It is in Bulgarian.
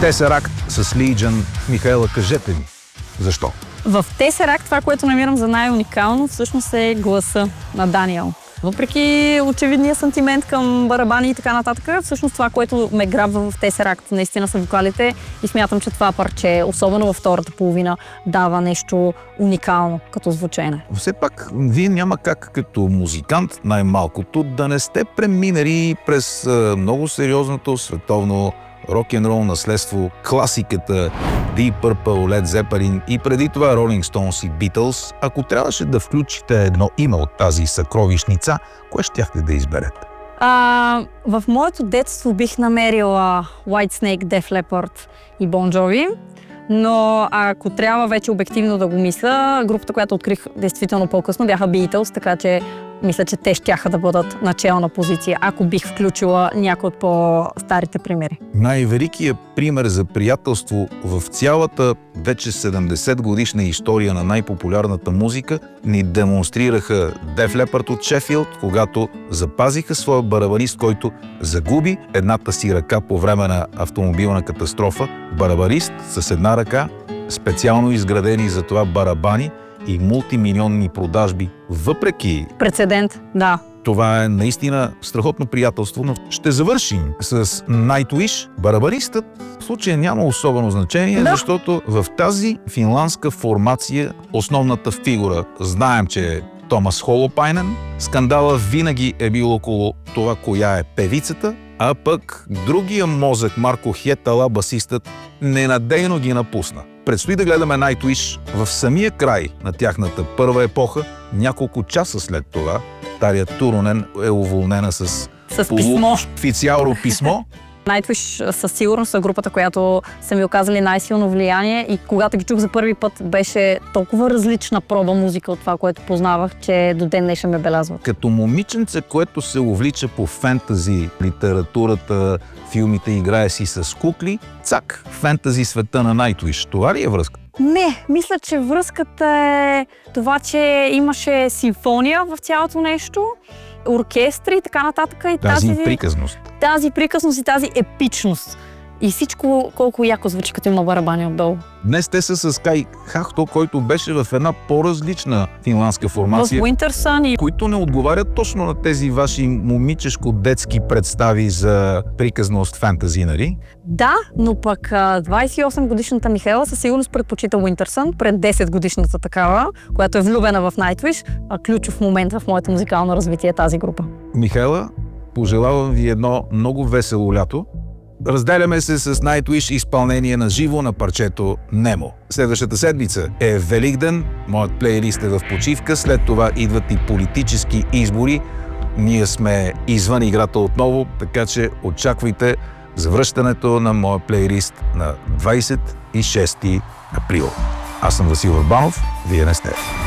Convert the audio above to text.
Tesseract с Legion. Михаела, кажете ми, защо? В Tesseract това, което намирам за най-уникално, всъщност е гласа на Даниел. Въпреки очевидния сантимент към барабани и така нататък, всъщност това, което ме грабва в Tesseract, наистина са вокалите и смятам, че това парче, особено във втората половина, дава нещо уникално като звучене. Все пак, вие няма как като музикант, най-малкото, да не сте преминали през много световно рок-н-рол наследство, класиката Deep Purple, Led Zeppelin и преди това Rolling Stones и Beatles. Ако трябваше да включите едно име от тази съкровищница, кое щяхте да изберете? В моето детство бих намерила Whitesnake, Def Leppard и Bon Jovi, но ако трябва вече обективно да го мисля, групата, която открих действително по-късно, бяха Beatles, така че мисля, че те щяха да бъдат начална позиция, ако бих включила някой от по-старите примери. Най-великият пример за приятелство в цялата вече 70 годишна история на най-популярната музика ни демонстрираха Def Leppard от Шефилд, когато запазиха своя барабанист, който загуби едната си ръка по време на автомобилна катастрофа. Барабанист с една ръка, специално изградени за това барабани и мултимилионни продажби, въпреки прецедент, да. Това е наистина страхотно приятелство, но ще завършим с Nightwish. Барабанистът в случая няма особено значение, защото в тази финландска формация основната фигура, знаем, че е Томас Холопайнен. Скандала винаги е бил около това, коя е певицата, а пък другия мозък, Марко Хетала, басистът, ненадейно ги напусна. Предстои да гледаме Nightwish в самия край на тяхната първа епоха. Няколко часа след това Таря Туронен е уволнена с писмо. Официално писмо. Nightwish със сигурност са групата, която са ми оказали най-силно влияние и когато ги чух за първи път, беше толкова различна проба музика от това, което познавах, че до ден днешен ме белязва. Като момиченце, което се увлича по фентази, литературата, филмите, играе си с кукли, цак, фентази света на Nightwish. Това ли е връзка? Не, мисля, че връзката е това, че имаше симфония в цялото нещо, оркестри и така нататък. И тази приказност. Тази приказност и тази епичност. И всичко колко яко звучи, като има барабани отдолу. Днес те са с Кай Хахто, който беше в една по-различна финландска формация. В Winter Sun. Които не отговарят точно на тези ваши момичешко-детски представи за приказност фентази, нали? Да, но пък 28-годишната Михаела със сигурност предпочита Winter Sun пред 10-годишната такава, която е влюбена в Nightwish, ключов момент в моето музикално развитие тази група. Михаела, пожелавам ви едно много весело лято. Разделяме се с Nightwish изпълнение на живо на парчето Немо. Следващата седмица е Великден, моят плейлист е в почивка, след това идват и политически избори. Ние сме извън играта отново, така че очаквайте завръщането на моя плейлист на 26 април. Аз съм Васил Върбанов, вие не сте.